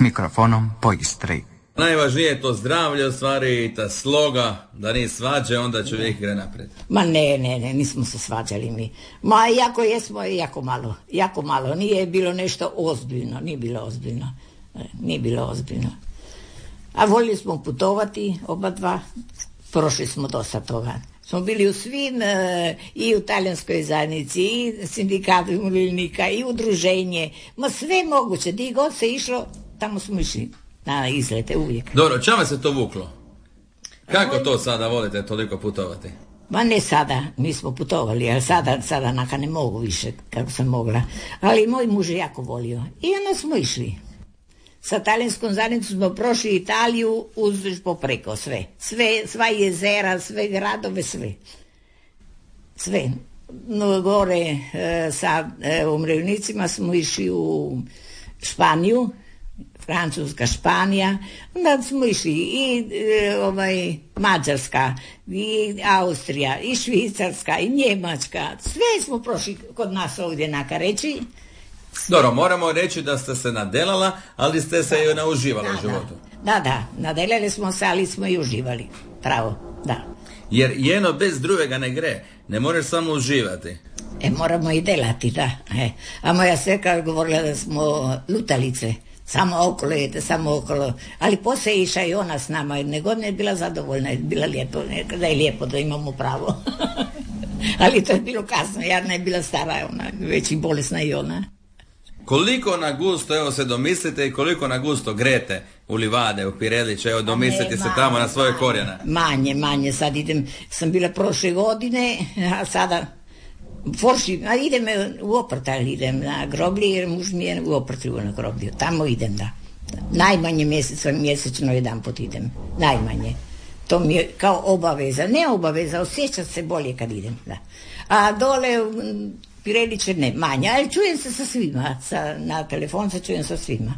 mikrofonom po Istri. Najvažnije je to zdravlje, u stvari i ta sloga, da nije svađe, onda čovjek gre naprijed. Ma ne, nismo se svađali mi. Ma jako jesmo, jako malo. Nije bilo nešto ozbiljno, nije bilo ozbiljno. A voljeli smo putovati, oba dva, prošli smo dosta toga. Smo bili u svim, i u talijanskoj zajednici, i sindikatu umirovljenika, i udruženje, ma sve moguće, gdje god se išlo, tamo smo išli na izlete uvijek. Dobro, čemu se to vuklo? Kako to sada volite toliko putovati? Ma ne sada, mi smo putovali, ali sada naka ne mogu više kako sam mogla. Ali moj muž je jako volio i onda smo išli. Sa talijanskom zajednicom smo prošli Italiju uzduž popreko sve. Sva jezera, sve gradove, sve. No, gore sa umirovljenicima smo išli u Španiju, Francuska, Španija, onda smo išli i Mađarska, i Austrija, i Švicarska, i Njemačka, sve smo prošli kod nas ovdje na Kareći. Dobro, moramo reći da ste se nadelala, ali ste se i nauživali u životu. Da, nadelali smo se, ali smo i uživali, pravo, da. Jer jedno bez drugega ne gre, ne možeš samo uživati. Moramo i delati, da. A moja sveka govorila da smo lutalice. Samo okolo. Ali poslije je išla i ona s nama. Jedne godine je bila zadovoljna, je bila lijepo. Nekada je lijepo da imamo pravo. Ali to je bilo kasno. Jadna je bila stara, ona, već i bolesna i ona. Koliko na gusto, evo se domislite, i koliko na gusto grete u Livade, u Pirelić, evo domislite se tamo na svoje korijene. Manje, sad sam bila prošle godine, a sada idem u Oprtalj, idem na groblje, jer muž mi je u Oprtlju na groblju, tamo idem, da. Najmanje mjesečno jedan put idem, najmanje. To mi je kao obaveza, ne obaveza, osjećam se bolje kad idem, da. A dole Pireliće ne, manje, ali čujem se sa svima, na telefon se čujem sa svima,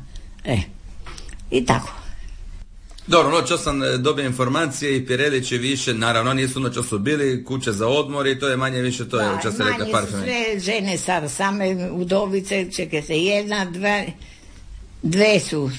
i tako. Dobro, noćas sam dobio informacije i Pirelići više, naravno nisu noćas su bili, kuće za odmor i to je manje više, to je čas se rekla par. Sve žene sad, same udovice, čekajte, jedna, dve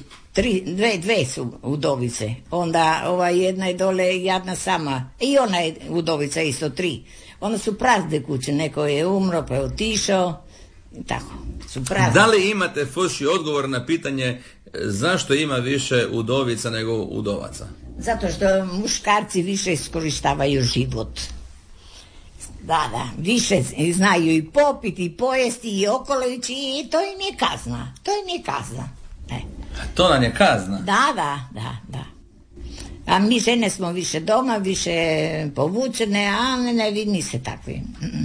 su udovice, onda jedna je dole jadna sama, i ona je udovica isto, 3. Onda su prazne kuće, neko je umro pa je otišao, i tako, su prazne. Da li imate, Fuši, odgovor na pitanje zašto ima više udovica nego udovaca? Zato što muškarci više iskorištavaju život. Da, više znaju i popiti, i pojesti, i okolo ići, i to im je kazna. To nam je kazna? Da. A mi žene smo više doma, više povučene, a ne, vi niste takvi.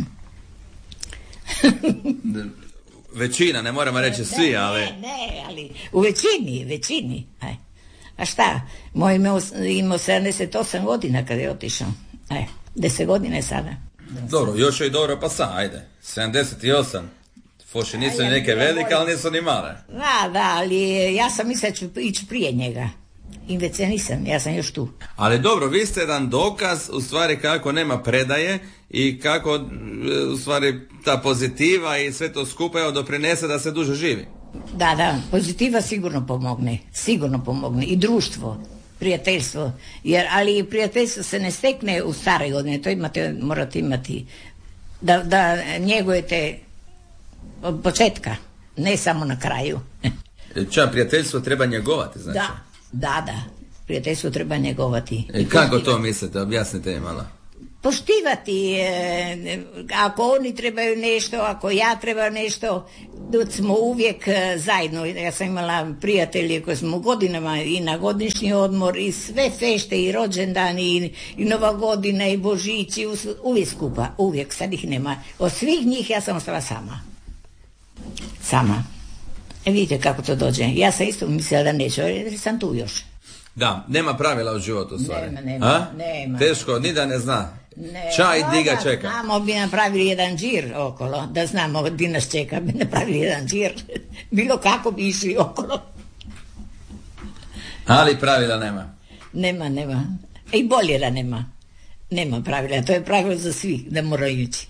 Većina, ne moramo reći svi, ali... Ne, ali u većini. A šta, moj imao 78 godina kad je otišao. 10 godina je sada. Dobro, još je i dobro, pa sad, ajde. 78. Foši nisu ni neke velike, ali nisu ni male. Da, ali ja sam mislila ću ići prije njega. I već nisam, ja sam još tu. Ali dobro, vi ste jedan dokaz u stvari kako nema predaje i kako u stvari ta pozitiva i sve to skupa doprinese da se duže živi. Da, pozitiva sigurno pomogne i društvo, prijateljstvo, ali prijateljstvo se ne stekne u stare godine, to morate imati da njegujete od početka, ne samo na kraju. Prijateljstvo treba njegovati, znači? Da, prijateljstvo treba njegovati. Kako to mislite? Objasnite mi malo. Poštivati, ako oni trebaju nešto, ako ja trebam nešto, da smo uvijek zajedno. Ja sam imala prijatelje koji smo godinama i na godišnji odmor i sve fešte i rođendani i Nova godina i Božići, uvijek skupa, uvijek, sad ih nema. Od svih njih ja sam ostala sama. Vidite kako to dođe. Ja sam isto mislila da neću, jer sam tu još. Da, nema pravila u životu u stvari. Nema. Teško, ni da ne zna. Čaj diga čeka. Znamo bi napravili jedan džir okolo, da znamo gdje nas čeka, bi napravili jedan džir. Bilo kako bi išli okolo. Ali pravila nema. Nema. I bolje da nema. Nema pravila, to je pravilo za svih, da moraju ići.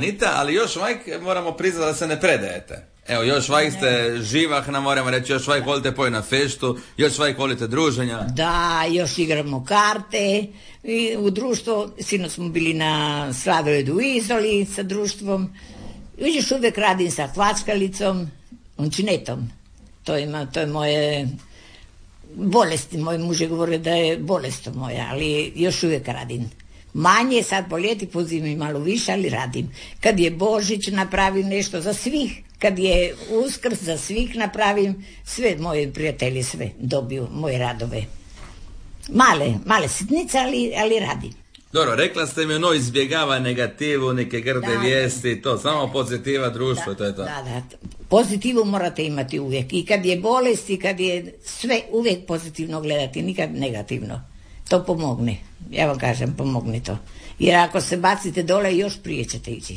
Anita, ali još vajk moramo priznati da se ne predajete. Evo, još vajk ste živahna, moramo reći, još vajk volite poj na feštu, još vajk volite druženja. Da, još igramo karte i u društvo, sinoć smo bili na sladoledu u Izoli sa društvom. Još uvijek radim sa hvackalicom, unčinetom. To je moje bolesti. Moj muž je govorio da je bolest moja, ali još uvijek radim. Manje, sad po ljeti, po zimi malo više, ali radim. Kad je Božić, napravim nešto za svih. Kad je Uskrs, za svih napravim. Sve moje prijatelji, sve dobiju moje radove. Male sitnice, ali radim. Dobro, rekla ste mi izbjegava negativu, neke grde vijesti, to, samo pozitiva društvo, to je to. Da, pozitivu morate imati uvijek. I kad je bolest, i kad je sve, uvijek pozitivno gledati, nikad negativno. To pomogne. Ja vam kažem, pomogne to. Jer ako se bacite dole, još prije ćete ići.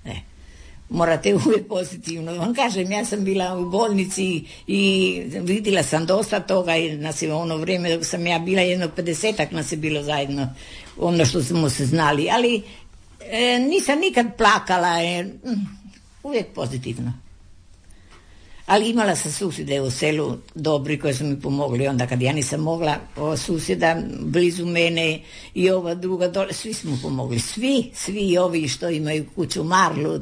Morate uvijek pozitivno. Vam kažem, ja sam bila u bolnici i vidjela sam dosta toga i nas je ono vrijeme dok sam ja bila, 50-ak nas je bilo zajedno, ono što smo se znali, ali nisam nikad plakala, uvijek pozitivno. Ali imala sam susjede u selu dobri koji su mi pomogli onda kad ja nisam mogla, susjeda blizu mene i ova druga dole, svi smo pomogli, svi ovi što imaju kuću, Marlu,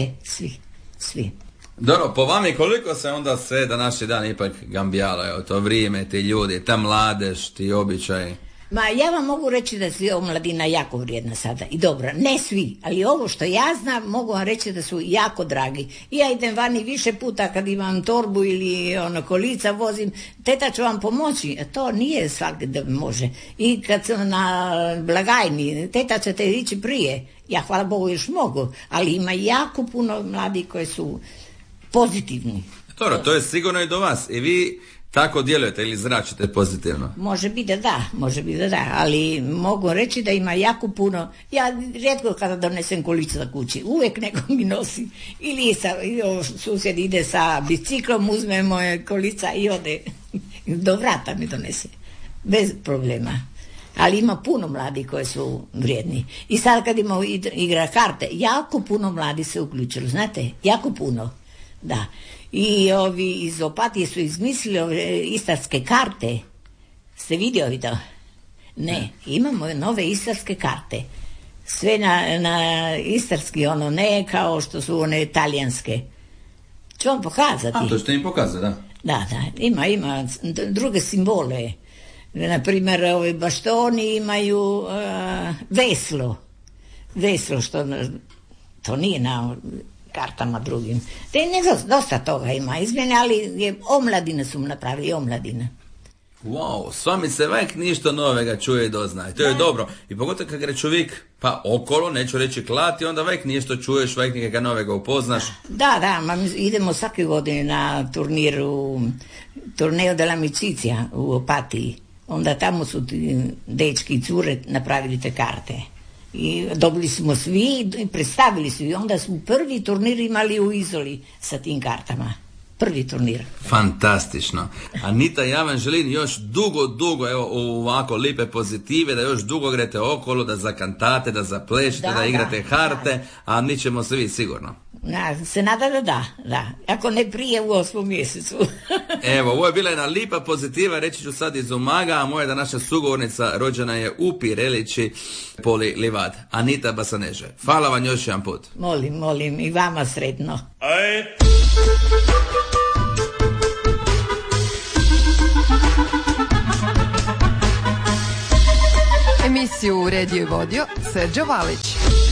svi. Dobro, po vami koliko se onda sve današnji dan ipak gambijalo, to vrijeme, ti ljudi, ta mladež, ti običaji? Ma ja vam mogu reći da je omladina jako vrijedna sada i dobra, ne svi, ali ovo što ja znam mogu vam reći da su jako dragi. Ja idem vani više puta kad imam torbu ili kolica vozim, teta ću vam pomoći, a to nije svaki da može. I kad sam na blagajni, teta ćete ići prije, ja hvala Bogu još mogu, ali ima jako puno mladih koji su pozitivni. Dobro, to je sigurno i do vas i vi tako djelujete ili zračite pozitivno? Može biti da, ali mogu reći da ima jako puno. Ja rijetko kada donesem kolicu za kući, uvijek neko mi nosi. Ili susjed ide sa biciklom, uzme moje kolica i ode do vrata mi donese. Bez problema. Ali ima puno mladih koji su vrijedni. I sad kad imamo igra karte, jako puno mladih se uključilo, znate, jako puno. Da. I ovi iz Opatije su izmislili ove istarske karte. Ste vidjeli to? Ne, imamo nove istarske karte. Sve na istarski, ne kao što su one talijanske. Ću vam pokazati. A, to ćete im pokazati, da? Da, ima druge simbole. Naprimjer, ovi baštoni imaju veslo, što to nije na kartama drugim. Dosta toga ima izmjene, ali omladine su napravili, omladine. Wow, s vami se vajek ništa novega čuje i doznaje. To je dobro. I pogotovo kad gre čovjek pa okolo, neću reći klati, onda vajek ništa čuješ, vajek nikega novega upoznaš. Da, idemo svake godine na turneju della Amicizia u Opatiji. Onda tamo su dečki i cure napravili te karte. I dobili smo svi i predstavili su i onda smo prvi turnir imali u Izoli sa tim kartama. Prvi turnir. Fantastično. Anita, ja vam želim još dugo, evo ovako lipe pozitive, da još dugo grete okolo, da zakantate, da zaplešite, da igrate karte, a mi ćemo svi sigurno. Se nada da. Ako ne prije u 8. mjesecu. Evo, ovo je bila jedna lipa pozitiva, reći ću sad iz Umaga, a moja današnja sugovornica rođena je u Pirelići, Poli Livad, Anita Basaneže. Hvala vam još jedan put. Molim, i vama sretno. Emisiju uredio i vodio Serđo Valić.